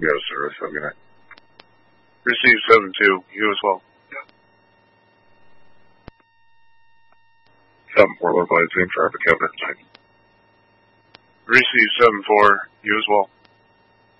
go, service. Have a good night. Receive 7-2. You as well. 7-4, localized in traffic, have a good night. Receive 7-4. You as well.